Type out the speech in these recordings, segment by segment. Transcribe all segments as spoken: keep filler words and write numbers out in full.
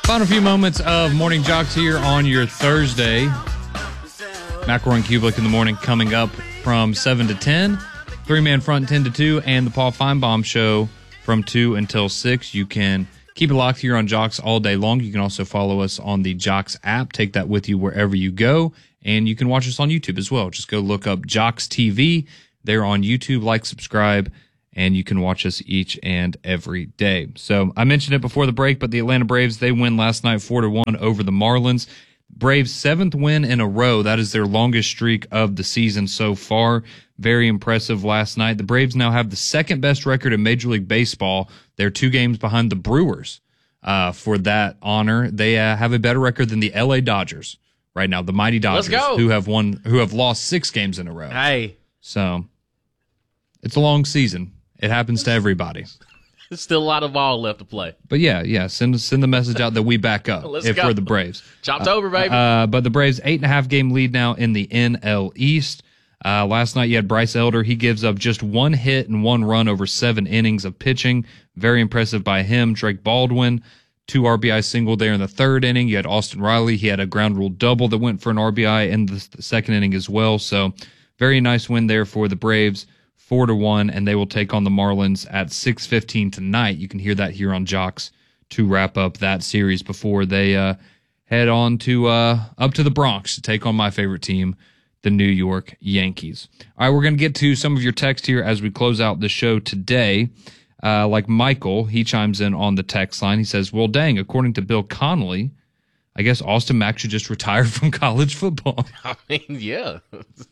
Final few moments of Morning Jocks here on your Thursday. McElroy and Kublik in the morning coming up from seven to ten. Three-man front ten to two, and the Paul Feinbaum Show from two until six. You can keep it locked here on Jocks all day long. You can also follow us on the Jocks app. Take that with you wherever you go. And you can watch us on YouTube as well. Just go look up Jocks T V. They're on YouTube. Like, subscribe, and you can watch us each and every day. So I mentioned it before the break, but the Atlanta Braves, they win last night four to one over the Marlins. Braves' seventh win in a row. That is their longest streak of the season so far. Very impressive last night. The Braves now have the second best record in Major League Baseball. They're two games behind the Brewers uh, for that honor. They uh, have a better record than the L A Dodgers right now, the mighty Dodgers, Let's go. who have won, who have lost six games in a row. Hey. So it's a long season. It happens to everybody. There's still a lot of ball left to play. But yeah, yeah, send send the message out that we back up Let's if go. we're the Braves. Chopped uh, over, baby. Uh, but the Braves, eight and a half game lead now in the N L East. Uh, last night you had Bryce Elder. He gives up just one hit and one run over seven innings of pitching. Very impressive by him. Drake Baldwin, two R B I single there in the third inning. You had Austin Riley. He had a ground rule double that went for an R B I in the, the second inning as well. So very nice win there for the Braves. Four to one, and they will take on the Marlins at six fifteen tonight. You can hear that here on Jocks to wrap up that series before they uh, head on to uh, up to the Bronx to take on my favorite team, the New York Yankees. All right, we're going to get to some of your text here as we close out the show today. Uh, like Michael, he chimes in on the text line. He says, "Well, dang, according to Bill Connolly, I guess Austin Mack should just retire from college football." I mean, yeah.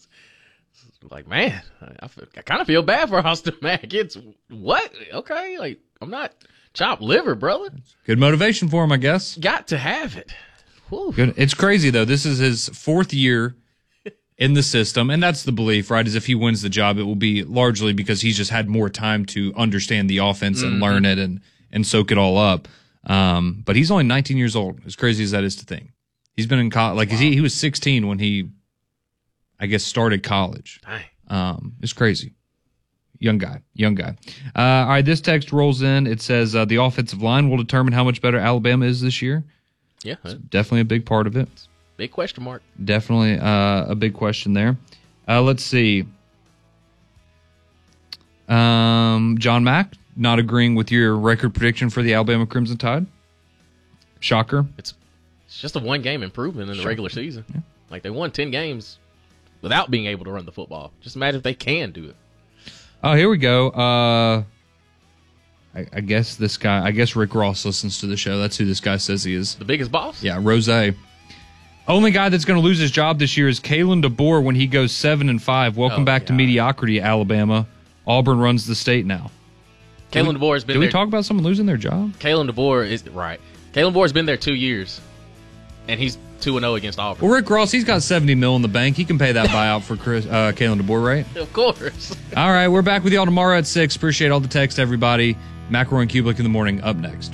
Like, man, I, I kind of feel bad for Austin Mack. It's what? Okay, like, I'm not chopped liver, brother. Good motivation for him, I guess. Got to have it. Whew. Good. It's crazy, though. This is his fourth year in the system, and that's the belief, right, is if he wins the job, it will be largely because he's just had more time to understand the offense and mm-hmm. learn it and, and soak it all up. Um, but he's only nineteen years old, as crazy as that is to think. He's been in college. Like, wow. he, he was sixteen when he... I guess, started college. Um, it's crazy. Young guy, young guy. Uh, all right, this text rolls in. It says uh, the offensive line will determine how much better Alabama is this year. Yeah. It's definitely a big part of it. Big question mark. Definitely uh, a big question there. Uh, let's see. Um, John Mack, not agreeing with your record prediction for the Alabama Crimson Tide. Shocker. It's, it's just a one-game improvement in the Shocker. regular season. Yeah. Like, they won ten games without being able to run the football. Just imagine if they can do it. Oh, here we go. Uh, I, I guess this guy, I guess Rick Ross listens to the show. That's who this guy says he is. The biggest boss? Yeah, Rose. Only guy that's going to lose his job this year is Kalen DeBoer when he goes seven and five. Welcome oh, back God. to mediocrity, Alabama. Auburn runs the state now. Kalen DeBoer has been Did there. we talk about someone losing their job? Kalen DeBoer is right. Kalen DeBoer's been there two years, and he's two and zero against Auburn. Well, Rick Ross, he's got seventy mil in the bank. He can pay that buyout for Chris, uh, Kalen DeBoer, right? Of course. All right, we're back with y'all tomorrow at six. Appreciate all the text, everybody. McElroy and Kublik in the morning. Up next.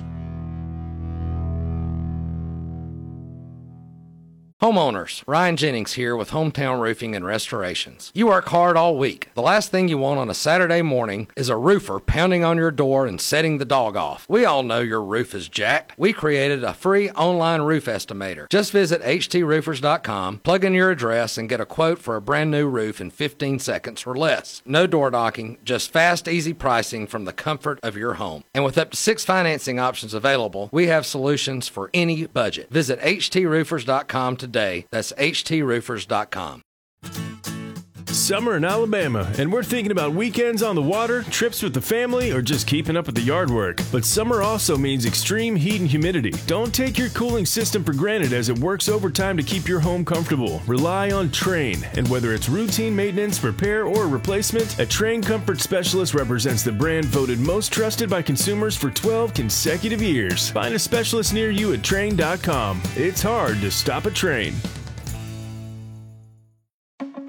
Homeowners, Ryan Jennings here with Hometown Roofing and Restorations. You work hard all week. The last thing you want on a Saturday morning is a roofer pounding on your door and setting the dog off. We all know your roof is jacked. We created a free online roof estimator. Just visit h t roofers dot com, plug in your address, and get a quote for a brand new roof in fifteen seconds or less. No door knocking, just fast, easy pricing from the comfort of your home. And with up to six financing options available, we have solutions for any budget. Visit h t roofers dot com today. That's h t roofers dot com. Summer in Alabama, and we're thinking about weekends on the water, trips with the family, or just keeping up with the yard work. But summer also means extreme heat and humidity. Don't take your cooling system for granted as it works overtime to keep your home comfortable. Rely on Trane, and whether it's routine maintenance, repair, or replacement, a Trane Comfort Specialist represents the brand voted most trusted by consumers for twelve consecutive years. Find a specialist near you at Trane dot com. It's hard to stop a Trane.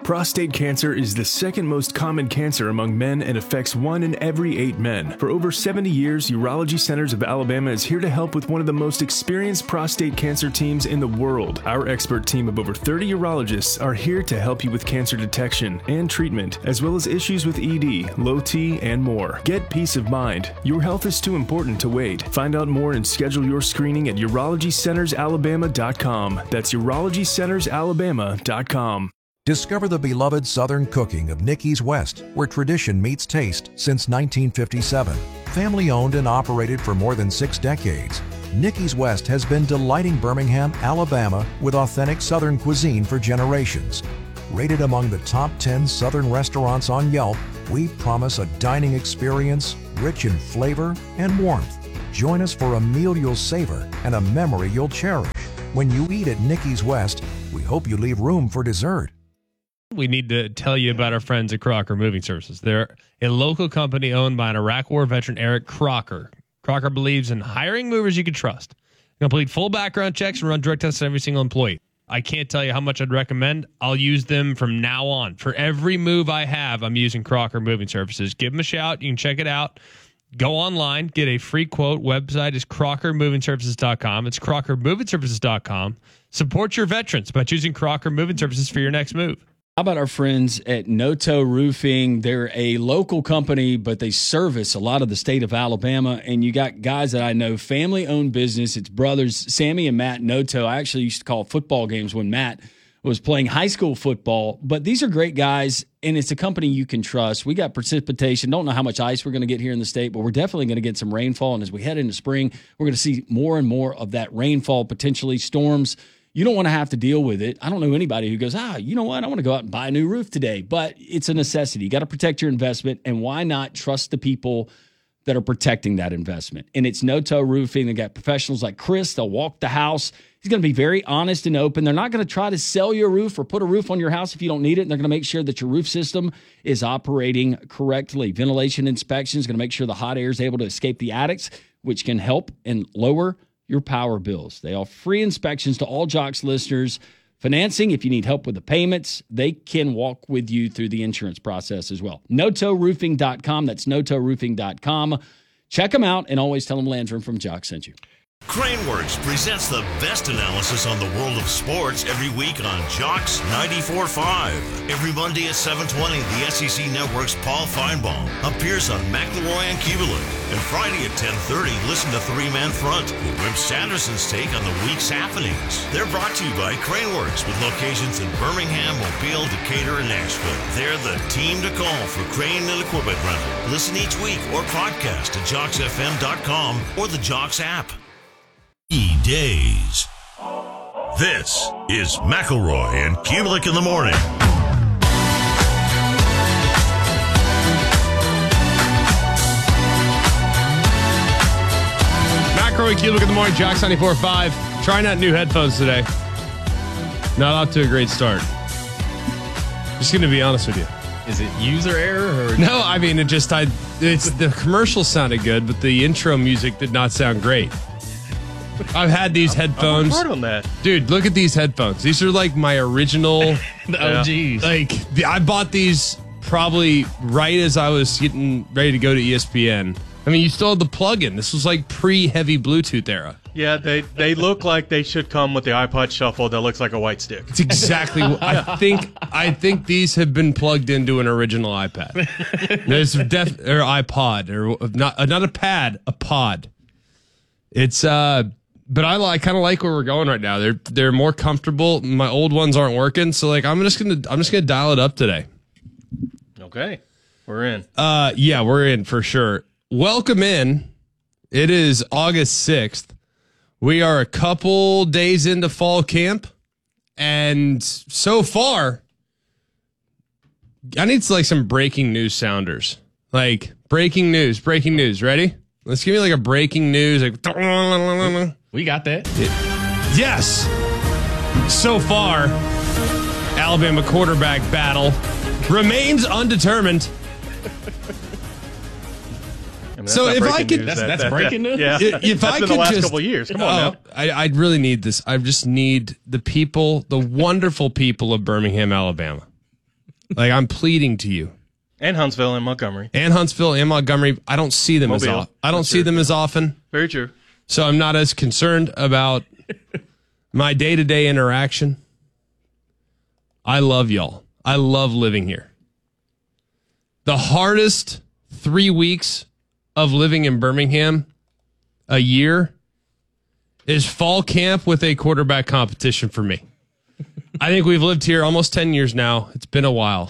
Prostate cancer is the second most common cancer among men and affects one in every eight men. For over seventy years, Urology Centers of Alabama is here to help with one of the most experienced prostate cancer teams in the world. Our expert team of over thirty urologists are here to help you with cancer detection and treatment, as well as issues with E D, low T, and more. Get peace of mind. Your health is too important to wait. Find out more and schedule your screening at urology centers alabama dot com. That's urology centers alabama dot com. Discover the beloved Southern cooking of Nicky's West, where tradition meets taste since nineteen fifty-seven. Family owned and operated for more than six decades, Nicky's West has been delighting Birmingham, Alabama with authentic Southern cuisine for generations. Rated among the top ten Southern restaurants on Yelp, we promise a dining experience rich in flavor and warmth. Join us for a meal you'll savor and a memory you'll cherish. When you eat at Nicky's West, we hope you leave room for dessert. We need to tell you about our friends at Crocker Moving Services. They're a local company owned by an Iraq War veteran, Eric Crocker. Crocker believes in hiring movers you can trust. Complete full background checks and run drug tests on every single employee. I can't tell you how much I'd recommend. I'll use them from now on. For every move I have, I'm using Crocker Moving Services. Give them a shout. You can check it out. Go online, get a free quote. Website is crocker moving services dot com. It's crocker moving services dot com. Support your veterans by choosing Crocker Moving Services for your next move. How about our friends at Noto Roofing? They're a local company, but they service a lot of the state of Alabama. And you got guys that I know, family-owned business. It's brothers, Sammy and Matt Noto. I actually used to call football games when Matt was playing high school football. But these are great guys, and it's a company you can trust. We got precipitation. Don't know how much ice we're going to get here in the state, but we're definitely going to get some rainfall. And as we head into spring, we're going to see more and more of that rainfall, potentially storms. You don't want to have to deal with it. I don't know anybody who goes, ah, you know what? I want to go out and buy a new roof today. But it's a necessity. You got to protect your investment. And why not trust the people that are protecting that investment? And it's Noto Roofing. They got professionals like Chris. They'll walk the house. He's going to be very honest and open. They're not going to try to sell you a roof or put a roof on your house if you don't need it. And they're going to make sure that your roof system is operating correctly. Ventilation inspection is going to make sure the hot air is able to escape the attics, which can help and lower your power bills. They offer free inspections to all Jocks listeners. Financing, if you need help with the payments, they can walk with you through the insurance process as well. noto roofing dot com. That's noto roofing dot com. Check them out and always tell them Landrum from Jocks sent you. Craneworks presents the best analysis on the world of sports every week on Jocks ninety-four point five. Every Monday at seven twenty, the S E C Network's Paul Feinbaum appears on McElroy and Kubelik. And Friday at ten thirty, listen to Three Man Front with Rip Sanderson's take on the week's happenings. They're brought to you by Craneworks with locations in Birmingham, Mobile, Decatur, and Nashville. They're the team to call for crane and equipment rental. Listen each week or podcast at jocks f m dot com or the Jocks app. E-Days. This is McElroy and Kubelik in the morning. McElroy and Kubelik in the morning, Jocks ninety-four point five. Trying out new headphones today. Not off to a great start. Just going to be honest with you. Is it user error or No, I mean, it just, I, it's the commercial sounded good, but the intro music did not sound great. I've had these headphones. I'm hard on that. Dude, look at these headphones. These are like my original. The O Gs. Like, the, I bought these probably right as I was getting ready to go to E S P N. I mean, you still had the plug-in. This was like pre-heavy Bluetooth era. Yeah, they they look like they should come with the iPod Shuffle that looks like a white stick. It's exactly what I think. I think these have been plugged into an original iPad. There's def or iPod or not not a pad, a pod. It's uh, but I like kind of like where we're going right now. They're they're more comfortable. My old ones aren't working, so like I'm just gonna I'm just gonna dial it up today. Okay, we're in. Uh, yeah, we're in for sure. Welcome in. It is August sixth. We are a couple days into fall camp, and so far, I need like some breaking news sounders. Like breaking news, breaking news. Ready? Let's give me like a breaking news. Like, we got that. yes. So far, Alabama quarterback battle remains undetermined. I mean, So if I could- news. That's- That- that's that- breaking news? Yeah, If that's I been could the last just- couple of years. Come on Oh, now. I, I really need this. I just need the people, the wonderful people of Birmingham, Alabama. Like, I'm pleading to you. And Huntsville and Montgomery. And Huntsville and Montgomery. I don't see them Mobile. as often. I don't That's see true. them as often. Very true. So I'm not as concerned about my day-to-day interaction. I love y'all. I love living here. The hardest three weeks of living in Birmingham a year is fall camp with a quarterback competition for me. I think we've lived here almost ten years now. It's been a while.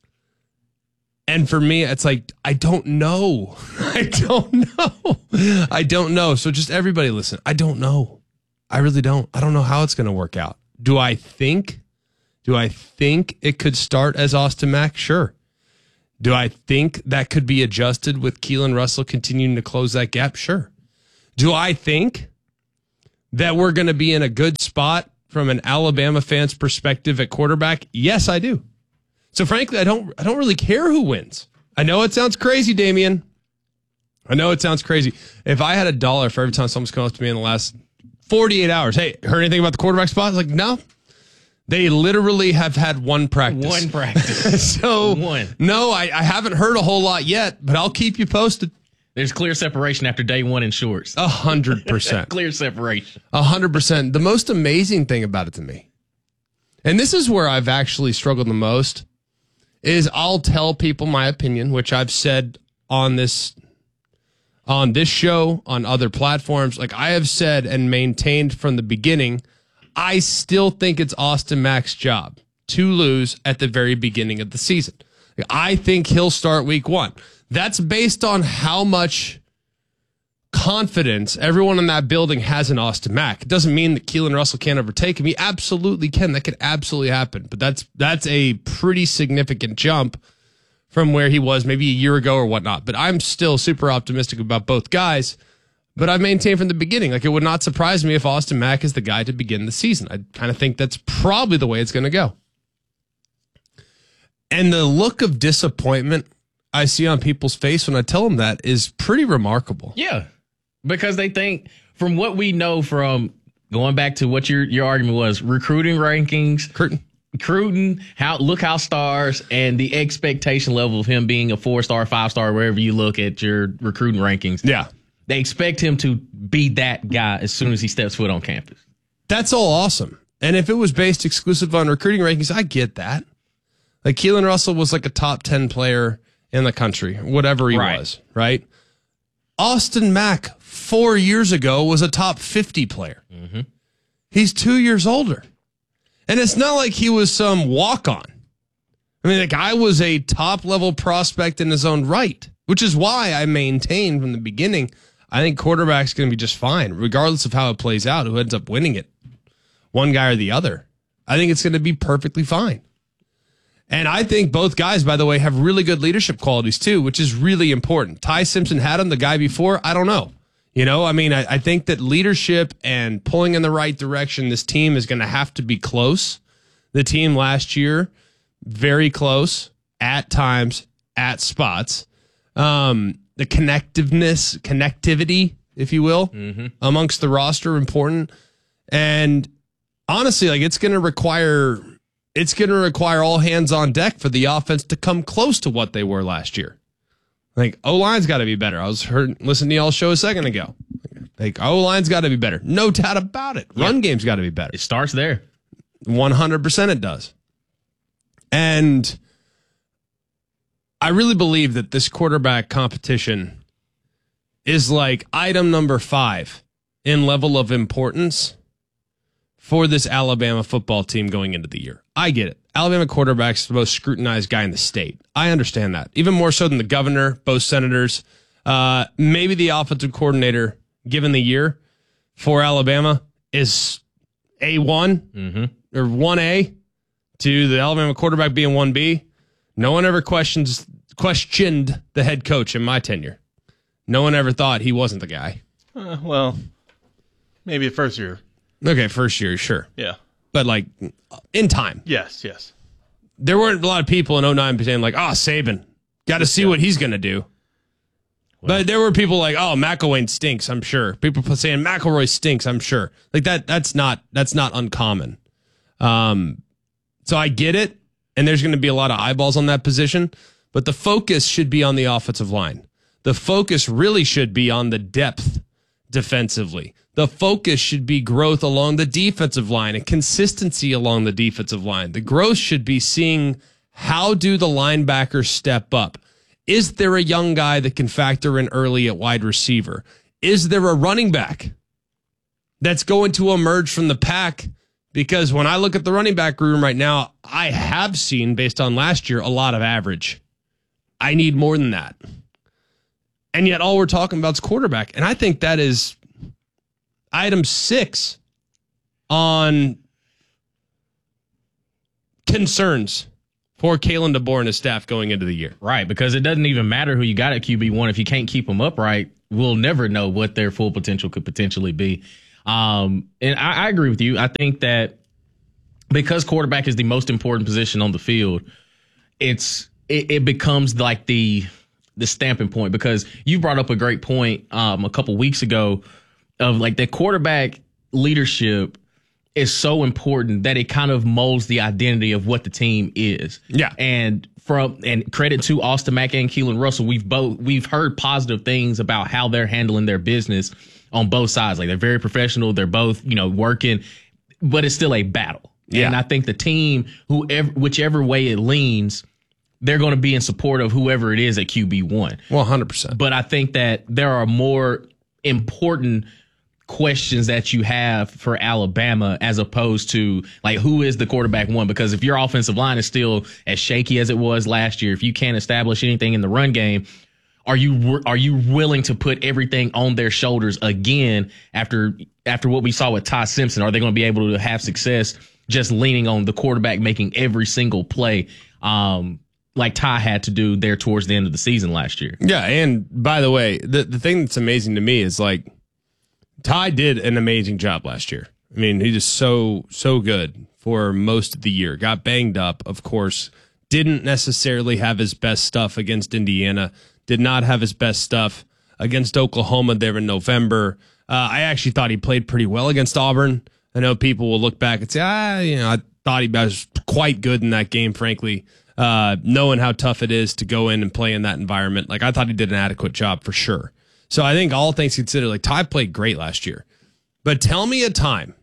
And for me, it's like, I don't know. I don't know. I don't know. So just everybody listen. I don't know. I really don't. I don't know how it's going to work out. Do I think? Do I think it could start as Austin Mack? Sure. Do I think that could be adjusted with Keelan Russell continuing to close that gap? Sure. Do I think that we're going to be in a good spot from an Alabama fan's perspective at quarterback? Yes, I do. So frankly, I don't I don't really care who wins. I know it sounds crazy, Damian. I know it sounds crazy. If I had a dollar for every time someone's come up to me in the last forty-eight hours, hey, heard anything about the quarterback spot? I was like, no. They literally have had one practice. One practice. so, one. No, I, I haven't heard a whole lot yet, but I'll keep you posted. There's clear separation after day one in shorts. A hundred percent. Clear separation. A hundred percent. The most amazing thing about it to me, and this is where I've actually struggled the most, is I'll tell people my opinion, which I've said on this on this show, on other platforms. Like I have said and maintained from the beginning, I still think it's Austin Mack's job to lose at the very beginning of the season. I think he'll start week one. That's based on how much confidence everyone in that building has in Austin Mack. It doesn't mean that Keelan Russell can't overtake him. He absolutely can. That could absolutely happen. But that's that's a pretty significant jump from where he was maybe a year ago or whatnot. But I'm still super optimistic about both guys. But I've maintained from the beginning, like it would not surprise me if Austin Mack is the guy to begin the season. I kind of think that's probably the way it's going to go. And the look of disappointment I see on people's face when I tell them that is pretty remarkable. Yeah, because they think from what we know from going back to what your your argument was, recruiting rankings, Curtain. recruiting, how look how stars and the expectation level of him being a four star, five star, wherever you look at your recruiting rankings. Yeah. They expect him to be that guy as soon as he steps foot on campus. That's all awesome. And if it was based exclusive on recruiting rankings, I get that. Like Keelan Russell was like a top ten player in the country, whatever he Right. was, right? Austin Mack four years ago was a top fifty player. Mm-hmm. He's two years older. And it's not like he was some walk-on. I mean, the guy was a top-level prospect in his own right, which is why I maintained from the beginning, I think quarterback's going to be just fine, regardless of how it plays out, who ends up winning it, one guy or the other. I think it's going to be perfectly fine. And I think both guys, by the way, have really good leadership qualities too, which is really important. Ty Simpson had him, the guy before, I don't know. You know, I mean, I, I think that leadership and pulling in the right direction, this team is going to have to be close. The team last year, very close at times, at spots. Um, the connectiveness, connectivity, if you will, mm-hmm. amongst the roster, important. And honestly, like it's going to require, it's going to require all hands on deck for the offense to come close to what they were last year. Like O-line's got to be better. I was heard, listening to y'all's show a second ago. Like O-line's got to be better. No doubt about it. Run yeah. game's got to be better. It starts there. one hundred percent it does. And I really believe that this quarterback competition is like item number five in level of importance for this Alabama football team going into the year. I get it. Alabama quarterback's the most scrutinized guy in the state. I understand that. Even more so than the governor, both senators, uh, maybe the offensive coordinator, given the year for Alabama, is A one mm-hmm. or one A to the Alabama quarterback being one B. No one ever questions questioned the head coach in my tenure. No one ever thought he wasn't the guy. Uh, well, maybe the first year. Okay, first year, sure. Yeah. But, like, in time. Yes, yes. There weren't a lot of people in oh nine saying, like, oh, Saban, got to see yeah. what he's going to do. Well, but there were people like, oh, McElwain stinks, I'm sure. People saying McElroy stinks, I'm sure. Like, that. that's not that's not uncommon. Um, so I get it. and there's going to be a lot of eyeballs on that position, but the focus should be on the offensive line. The focus really should be on the depth defensively. The focus should be growth along the defensive line and consistency along the defensive line. The growth should be seeing how do the linebackers step up. Is there a young guy that can factor in early at wide receiver? Is there a running back that's going to emerge from the pack? Because when I look at the running back room right now, I have seen, based on last year, a lot of average. I need more than that. And yet all we're talking about is quarterback. And I think that is item six on concerns for Kalen DeBoer and his staff going into the year. Right, because it doesn't even matter who you got at Q B one. If you can't keep them upright, we'll never know what their full potential could potentially be. Um, and I, I agree with you. I think that because quarterback is the most important position on the field, it's it, it becomes like the the stamping point, because you brought up a great point um, a couple weeks ago of like the quarterback leadership is so important that it kind of molds the identity of what the team is. Yeah. And from and credit to Austin Mack and Keelan Russell, we've both we've heard positive things about how they're handling their business on both sides. Like, they're very professional. They're both, you know, working, but it's still a battle. Yeah. And I think the team, whoever, whichever way it leans, they're going to be in support of whoever it is at Q B one. Well, one hundred percent. But I think that there are more important questions that you have for Alabama as opposed to, like, who is the quarterback one? Because if your offensive line is still as shaky as it was last year, if you can't establish anything in the run game, are you are you willing to put everything on their shoulders again after after what we saw with Ty Simpson? Are they going to be able to have success just leaning on the quarterback making every single play? Um, like Ty had to do there towards the end of the season last year. Yeah, and by the way, the, the thing that's amazing to me is, like, Ty did an amazing job last year. I mean, he just so, so good for most of the year. Got banged up, of course. Didn't necessarily have his best stuff against Indiana. Did not have his best stuff against Oklahoma there in November. Uh, I actually thought he played pretty well against Auburn. I know people will look back and say, ah, you know, I thought he was quite good in that game, frankly. Uh, knowing how tough it is to go in and play in that environment. Like, I thought he did an adequate job for sure. So I think all things considered, like, Ty played great last year. But tell me a time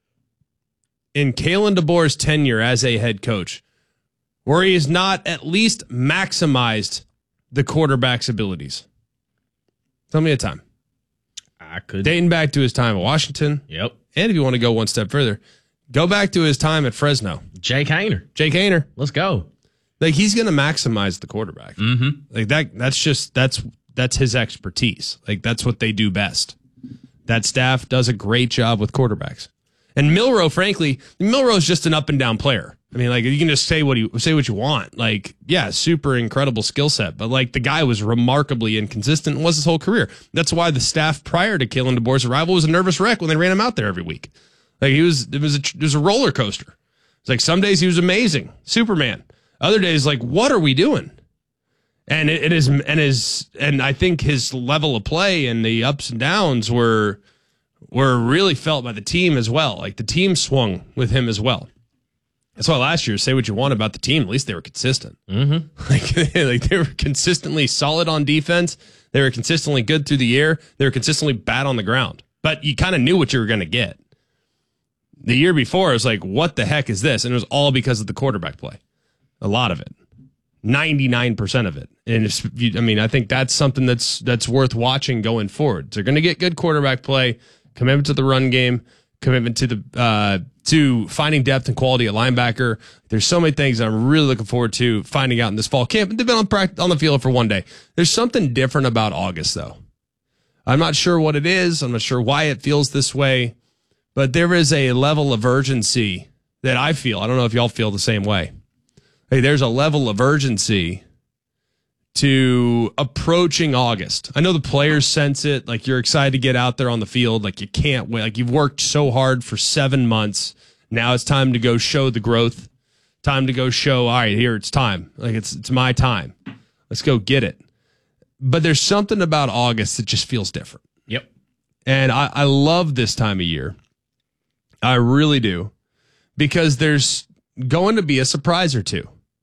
in Kalen DeBoer's tenure as a head coach where he has not at least maximized the quarterback's abilities. Tell me a time. I could. Dating back to his time at Washington. Yep. And if you want to go one step further, go back to his time at Fresno. Jake Haener. Jake Haener. Let's go. Like, he's going to maximize the quarterback. Mm-hmm. Like, that. That's just, that's, that's his expertise. Like, that's what they do best. That staff does a great job with quarterbacks. And Milroe, frankly, Milroe's just an up and down player. I mean, like, you can just say what you say what you want. Like, yeah, super incredible skill set, but, like, the guy was remarkably inconsistent and was his whole career. That's why the staff prior to Kalen DeBoer's arrival was a nervous wreck when they ran him out there every week. Like, he was, it was a, it was a roller coaster. It's like some days he was amazing, Superman. Other days, like, what are we doing? And it, it is, and his, and I think his level of play and the ups and downs were were really felt by the team as well. Like, the team swung with him as well. That's why last year, say what you want about the team, at least they were consistent. Mm-hmm. Like, like they were consistently solid on defense. They were consistently good through the air. They were consistently bad on the ground. But you kind of knew what you were going to get. The year before, it was like, what the heck is this? And it was all because of the quarterback play. A lot of it. ninety-nine percent of it. And it's, I mean, I think that's something that's that's worth watching going forward. They're going to get good quarterback play, commitment to the run game, commitment to the uh, to finding depth and quality at linebacker. There's so many things I'm really looking forward to finding out in this fall camp. They've been on, practice, on the field for one day. There's something different about August, though. I'm not sure what it is. I'm not sure why it feels this way. But there is a level of urgency that I feel. I don't know if y'all feel the same way. Hey, there's a level of urgency to approaching August. I know the players sense it. Like, you're excited to get out there on the field. Like, you can't wait. Like, you've worked so hard for seven months. Now it's time to go show the growth. Time to go show, all right, here, it's time. Like, it's it's my time. Let's go get it. But there's something about August that just feels different. Yep. And I, I love this time of year. I really do. Because there's going to be a surprise or two.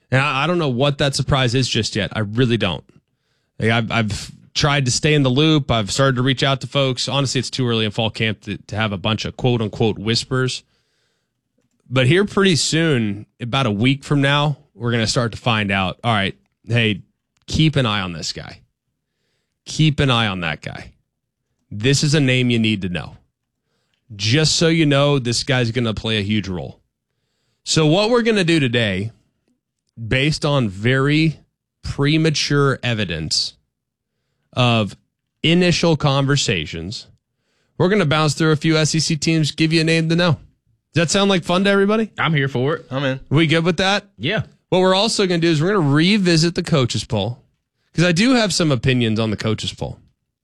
And I, I don't know what that surprise is just yet. I really don't. Like I've, I've tried to stay in the loop. I've started to reach out to folks. Honestly, it's too early in fall camp to, to have a bunch of quote unquote whispers. But here pretty soon, about a week from now, we're going to start to find out, all right, hey, keep an eye on this guy. Keep an eye on that guy. This is a name you need to know. Just so you know, this guy's going to play a huge role. So what we're going to do today, based on very premature evidence of initial conversations, we're going to bounce through a few S E C teams, give you a name to know. Does that sound like fun to everybody? I'm here for it. I'm in. We good with that? Yeah. What we're also going to do is we're going to revisit the coaches poll, because I do have some opinions on the coaches poll.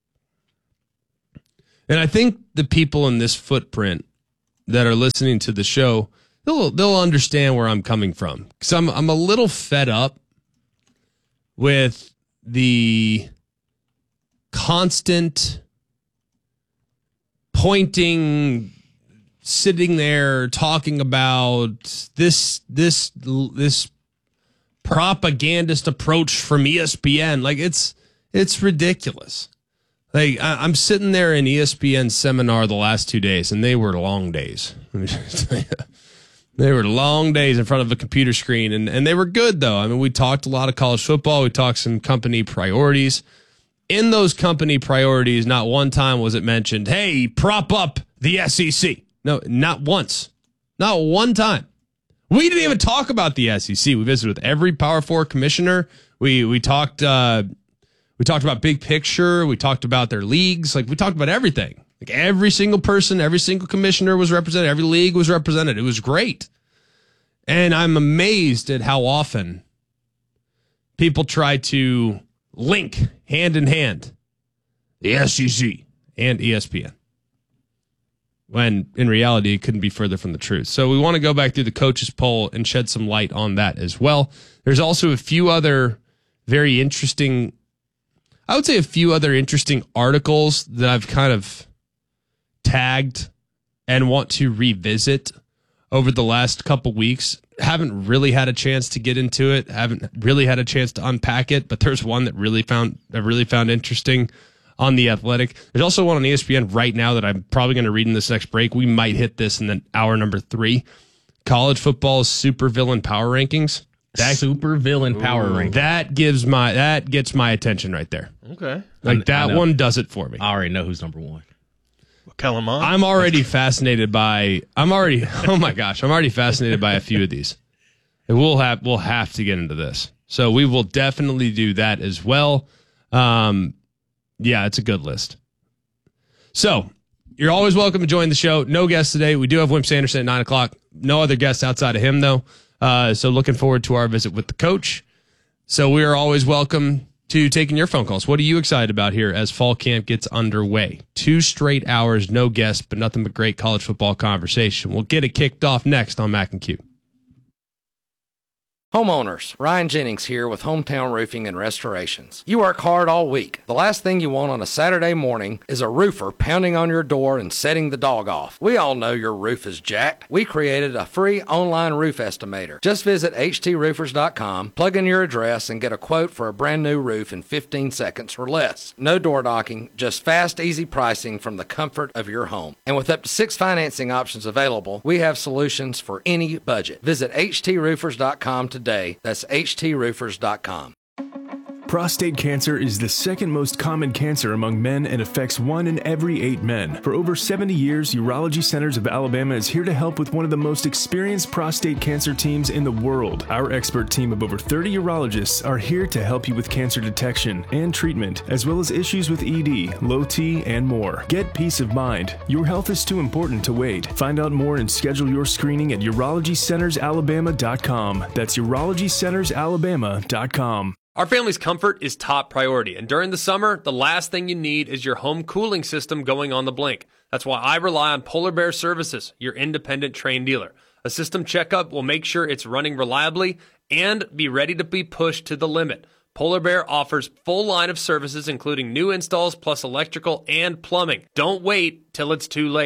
And I think the people in this footprint that are listening to the show, they'll they'll understand where I'm coming from. Because I'm I'm a little fed up with the constant pointing, sitting there talking about this this this propagandist approach from E S P N. Like it's it's ridiculous. Like I, I'm sitting there in E S P N seminar the last two days, and they were long days. They were long days in front of a computer screen, and, and they were good, though. I mean, we talked a lot of college football. We talked some company priorities. In those company priorities, not one time was it mentioned, hey, prop up the S E C. No, not once. Not one time. We didn't even talk about the S E C. We visited with every Power Four commissioner. We we talked uh, we talked about big picture. We talked about their leagues. Like, we talked about everything. Like, every single person, every single commissioner was represented. Every league was represented. It was great. And I'm amazed at how often people try to link hand in hand the S E C and E S P N, when in reality it couldn't be further from the truth. So we want to go back through the coaches poll and shed some light on that as well. There's also a few other very interesting, I would say a few other interesting articles that I've kind of tagged and want to revisit over the last couple weeks. Haven't really had a chance to get into it. Haven't really had a chance to unpack it, but there's one that really found I really found interesting on The Athletic. There's also one on E S P N right now that I'm probably going to read in this next break. We might hit this in the hour number three. College football's super villain power rankings. That, super villain power rankings. That gives my that gets my attention right there. Okay. Like, that one does it for me. I already know who's number one. Kellen Mond? I'm already fascinated by I'm already oh my gosh, I'm already fascinated by a few of these. And we'll have we'll have to get into this. So we will definitely do that as well. Um yeah, it's a good list. So you're always welcome to join the show. No guests today. We do have Wimp Sanderson at nine o'clock. No other guests outside of him, though. Uh, so looking forward to our visit with the coach. So we are always welcome to taking your phone calls. What are you excited about here as fall camp gets underway? Two straight hours, no guests, but nothing but great college football conversation. We'll get it kicked off next on Mac and Q. Homeowners, Ryan Jennings here with Hometown Roofing and Restorations. You work hard all week. The last thing you want on a Saturday morning is a roofer pounding on your door and setting the dog off. We all know your roof is jacked. We created a free online roof estimator. Just visit H T roofers dot com, plug in your address, and get a quote for a brand new roof in fifteen seconds or less. No door knocking, just fast, easy pricing from the comfort of your home. And with up to six financing options available, we have solutions for any budget. Visit H T roofers dot com today. That's H T roofers dot com. Prostate cancer is the second most common cancer among men and affects one in every eight men. For over seventy years, Urology Centers of Alabama is here to help with one of the most experienced prostate cancer teams in the world. Our expert team of over thirty urologists are here to help you with cancer detection and treatment, as well as issues with E D, low T, and more. Get peace of mind. Your health is too important to wait. Find out more and schedule your screening at urology centers alabama dot com. That's urology centers alabama dot com. Our family's comfort is top priority, and during the summer, the last thing you need is your home cooling system going on the blink. That's why I rely on Polar Bear Services, your independent Trane dealer. A system checkup will make sure it's running reliably and be ready to be pushed to the limit. Polar Bear offers full line of services, including new installs plus electrical and plumbing. Don't wait till it's too late.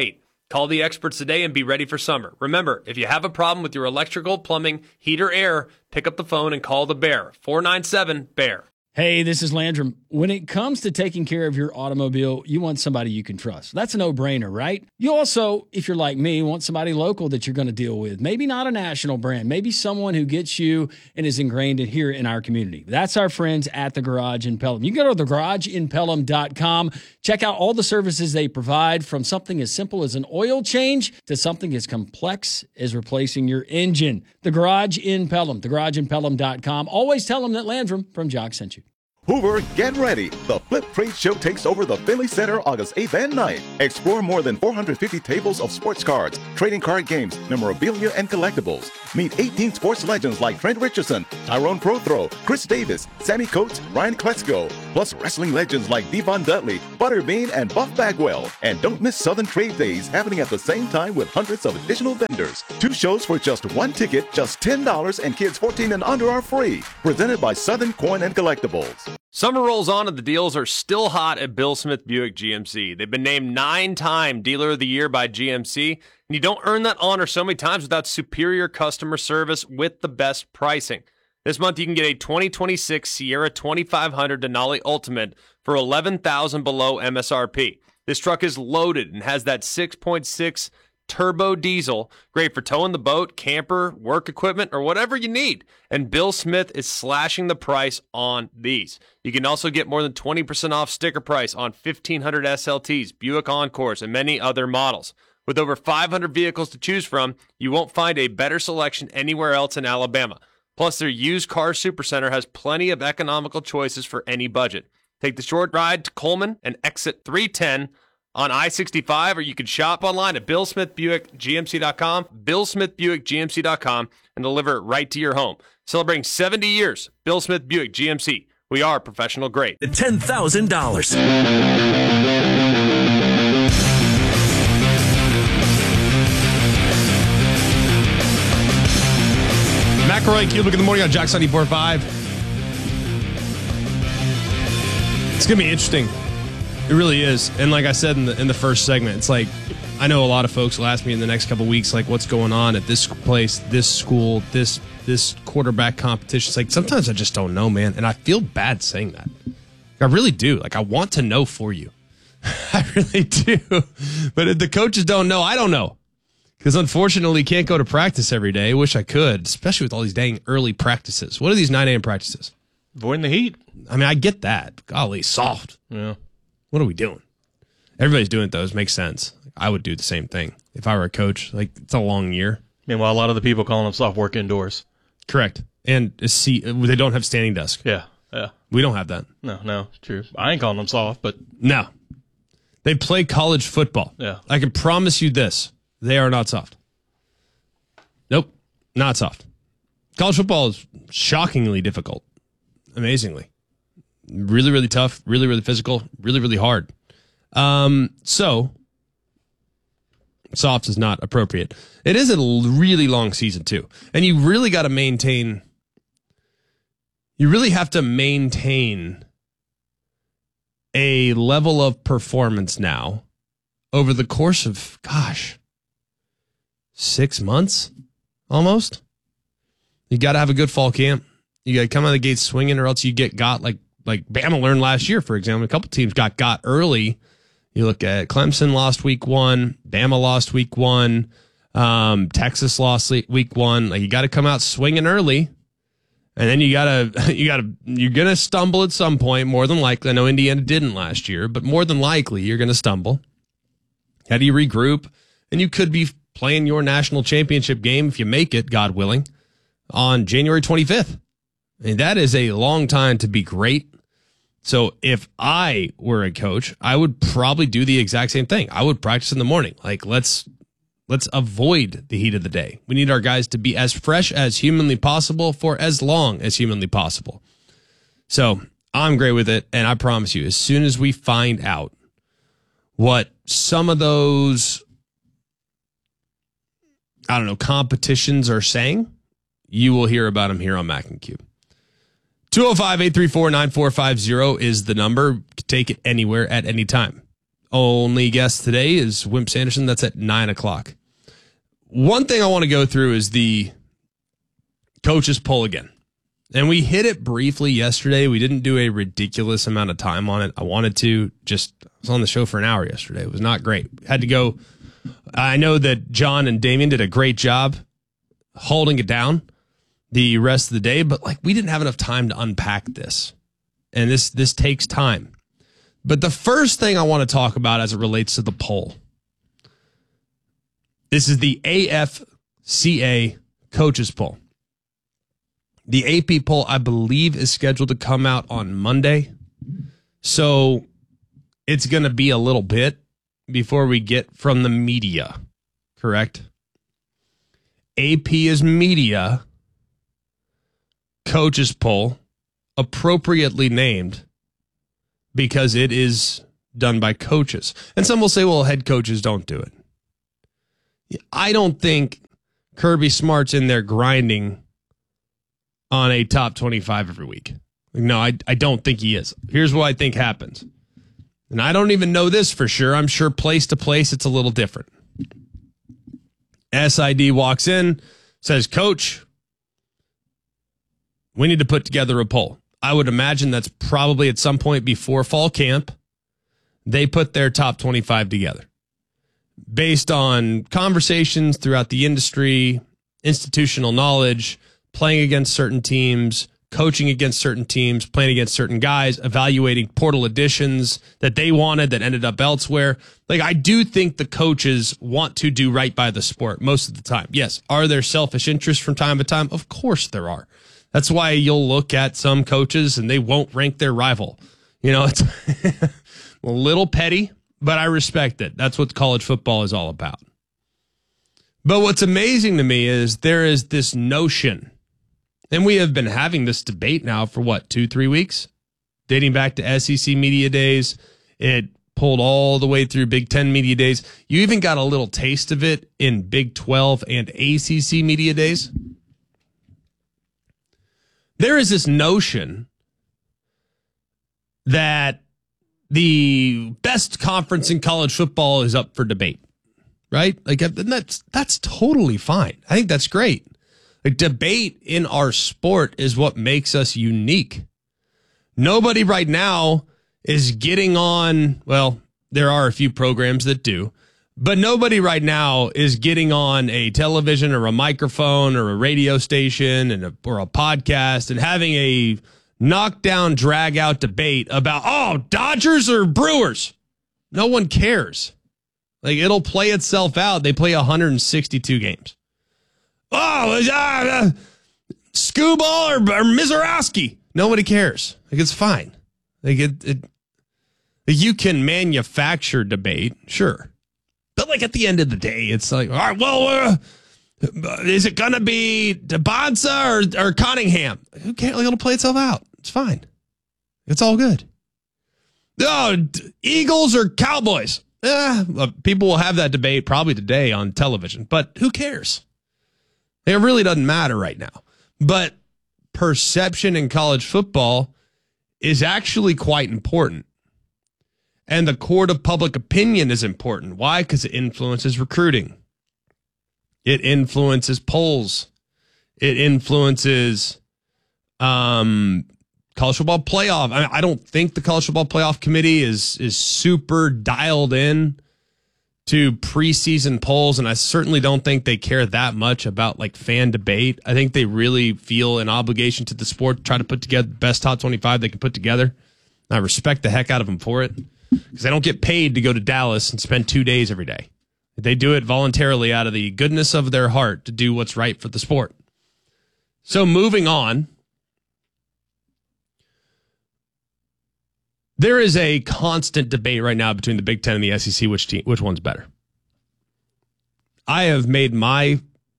Call the experts today and be ready for summer. Remember, if you have a problem with your electrical, plumbing, heat, or air, pick up the phone and call the Bear. four nine seven, B E A R. Hey, this is Landrum. When it comes to taking care of your automobile, you want somebody you can trust. That's a no-brainer, right? You also, if you're like me, want somebody local that you're going to deal with. Maybe not a national brand. Maybe someone who gets you and is ingrained in here in our community. That's our friends at The Garage in Pelham. You can go to the garage in pelham dot com. Check out all the services they provide, from something as simple as an oil change to something as complex as replacing your engine. The Garage in Pelham, the garage in pelham dot com. Always tell them that Landrum from Jock sent you. Hoover, get ready. The Flip Trade Show takes over the Finley Center August eighth and ninth. Explore more than four hundred fifty tables of sports cards, trading card games, memorabilia, and collectibles. Meet eighteen sports legends like Trent Richardson, Tyrone Prothro, Chris Davis, Sammy Coates, Ryan Kletzko, plus wrestling legends like Devon Dudley, Butterbean, and Buff Bagwell. And don't miss Southern Trade Days happening at the same time with hundreds of additional vendors. Two shows for just one ticket, just ten dollars, and kids fourteen and under are free. Presented by Southern Coin and Collectibles. Summer rolls on and the deals are still hot at Bill Smith Buick G M C. They've been named nine-time Dealer of the Year by G M C, and you don't earn that honor so many times without superior customer service with the best pricing. This month you can get a twenty twenty-six Sierra twenty-five hundred Denali Ultimate for eleven thousand dollars below M S R P. This truck is loaded and has that six point six turbo diesel, great for towing the boat, camper, work equipment, or whatever you need. And Bill Smith is slashing the price on these. You can also get more than twenty percent off sticker price on fifteen hundred S L Ts, Buick Encores, and many other models. With over five hundred vehicles to choose from, you won't find a better selection anywhere else in Alabama. Plus, their used car supercenter has plenty of economical choices for any budget. Take the short ride to Coleman and exit three ten on I sixty-five, or you can shop online at bill smith buick g m c dot com, bill smith buick g m c dot com, and deliver it right to your home. Celebrating seventy years, Bill Smith Buick G M C. We are professional grade. ten thousand dollars. McElroy and Cubic in the morning on Jock ninety-four point five. It's going to be interesting. It really is. And like I said in the in the first segment, it's like, I know a lot of folks will ask me in the next couple of weeks, like, what's going on at this place, this school, this this quarterback competition. It's like, sometimes I just don't know, man. And I feel bad saying that. I really do. Like, I want to know for you. I really do. But if the coaches don't know, I don't know. Because unfortunately, can't go to practice every day. I wish I could, especially with all these dang early practices. What are these nine a.m. practices? Avoiding the heat. I mean, I get that. Golly, soft. Yeah. What are we doing? Everybody's doing it, though. It makes sense. I would do the same thing if I were a coach. Like, it's a long year. Meanwhile, a lot of the people calling them soft work indoors. Correct. And a seat, they don't have standing desk. Yeah, yeah. We don't have that. No, no, true. I ain't calling them soft, but... No. They play college football. Yeah. I can promise you this. They are not soft. Nope. Not soft. College football is shockingly difficult. Amazingly. Really, really tough. Really, really physical. Really, really hard. Um, so, soft is not appropriate. It is a really long season, too. And you really got to maintain... You really have to maintain a level of performance now over the course of, gosh, six months almost. You got to have a good fall camp. You got to come out of the gate swinging, or else you get got like like Bama learned last year, for example. A couple teams got got early. You look at Clemson lost week one, Bama lost week one, um, Texas lost week one. Like, you got to come out swinging early. And then you gotta, you gotta, you're gonna stumble at some point, more than likely. I know Indiana didn't last year, but more than likely you're gonna stumble. How do you regroup? And you could be playing your national championship game, if you make it, God willing, on January twenty-fifth. I mean, that is a long time to be great. So if I were a coach, I would probably do the exact same thing. I would practice in the morning. Like, let's. Let's avoid the heat of the day. We need our guys to be as fresh as humanly possible for as long as humanly possible. So I'm great with it. And I promise you, as soon as we find out what some of those, I don't know, competitions are saying, you will hear about them here on Mac and Cube. two oh five, eight three four, nine four five zero is the number. Take it anywhere at any time. only guest today is Wimp Sanderson. That's at nine o'clock. One thing I want to go through is the coaches poll again. And we hit it briefly yesterday. We didn't do a ridiculous amount of time on it. I wanted to. Just I was on the show for an hour yesterday. It was not great. Had to go. I know that John and Damien did a great job holding it down the rest of the day, but like we didn't have enough time to unpack this. And this this takes time. But the first thing I want to talk about as it relates to the poll. This is the A F C A coaches poll. The A P poll, I believe, is scheduled to come out on Monday. So it's going to be a little bit before we get from the media, correct? A P is media, coaches poll, appropriately named because it is done by coaches. And some will say, well, head coaches don't do it. I don't think Kirby Smart's in there grinding on a top twenty-five every week. No, I, I don't think he is. Here's what I think happens. And I don't even know this for sure. I'm sure place to place it's a little different. S I D walks in, says, Coach, we need to put together a poll. I would imagine that's probably at some point before fall camp. They put their top twenty-five together based on conversations throughout the industry, institutional knowledge, playing against certain teams, coaching against certain teams, playing against certain guys, evaluating portal additions that they wanted that ended up elsewhere. Like, I do think the coaches want to do right by the sport most of the time. Yes. Are there selfish interests from time to time? Of course there are. That's why you'll look at some coaches and they won't rank their rival. You know, it's a little petty, but I respect it. That's what college football is all about. But what's amazing to me is there is this notion, and we have been having this debate now for what, two, three weeks? Dating back to S E C media days. It pulled all the way through Big Ten media days. You even got a little taste of it in Big twelve and A C C media days. There is this notion that the best conference in college football is up for debate, right? Like, that's that's totally fine. I think that's great. Like, debate in our sport is what makes us unique. Nobody right now is getting on, well, there are a few programs that do, but nobody right now is getting on a television or a microphone or a radio station and a, or a podcast and having a knockdown, drag out debate about, oh, Dodgers or Brewers. No one cares. Like, it'll play itself out. They play one hundred sixty-two games. Oh, uh, uh, Skubal or, or Mizorowski. Nobody cares. Like, it's fine. Like, it, it, you can manufacture debate, sure. But, like, at the end of the day, it's like, all right, well, uh, is it going to be Bonsa or, or Cunningham? Who cares? Like, it'll play itself out. It's fine. It's all good. Oh, Eagles or Cowboys? Eh, well, people will have that debate probably today on television, but who cares? It really doesn't matter right now. But perception in college football is actually quite important. And the court of public opinion is important. Why? Because it influences recruiting. It influences polls. It influences um, college football playoff. I, I don't think the college football playoff committee is is super dialed in to preseason polls, and I certainly don't think they care that much about like fan debate. I think they really feel an obligation to the sport to try to put together the best top twenty-five they can put together. And I respect the heck out of them for it because they don't get paid to go to Dallas and spend two days every day. They do it voluntarily out of the goodness of their heart to do what's right for the sport. So moving on, there is a constant debate right now between the Big Ten and the S E C, which team, which one's better. I have made my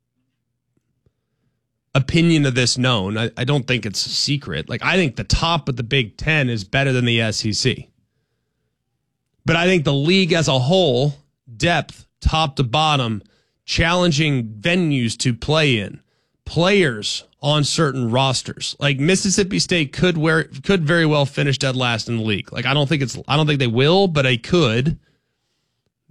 opinion of this known. I, I don't think it's a secret. Like, I think the top of the Big Ten is better than the S E C. But I think the league as a whole, depth, top to bottom, challenging venues to play in, players on certain rosters. Like Mississippi State could wear, could very well finish dead last in the league. Like I don't think it's I don't think they will, but they could.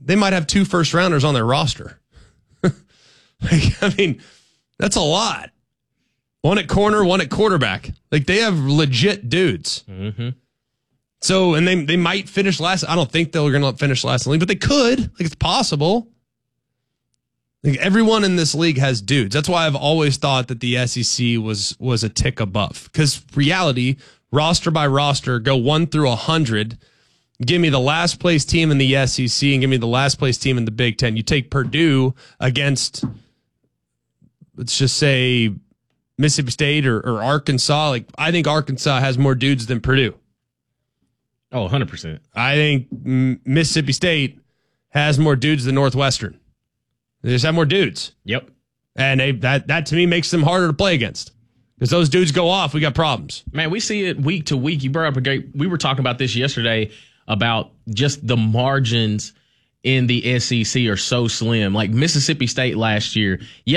they might have two first rounders on their roster. Like, I mean, that's a lot. One at corner, one at quarterback. Like, they have legit dudes. Mm-hmm. So, and they they might finish last. I don't think they're going to finish last in the league, but they could. Like, it's possible. Like, everyone in this league has dudes. That's why I've always thought that the S E C was was a tick above. Because reality, roster by roster, go one through a hundred. Give me the last place team in the S E C and give me the last place team in the Big Ten. You take Purdue against, let's just say, Mississippi State or, or Arkansas. Like, I think Arkansas has more dudes than Purdue. Oh, one hundred percent. I think Mississippi State has more dudes than Northwestern. They just have more dudes. Yep. And they, that, that to me makes them harder to play against. Because those dudes go off, we got problems. Man, we see it week to week. You brought up a great, we were talking about this yesterday about just the margins in the S E C are so slim. Like Mississippi State last year, yeah,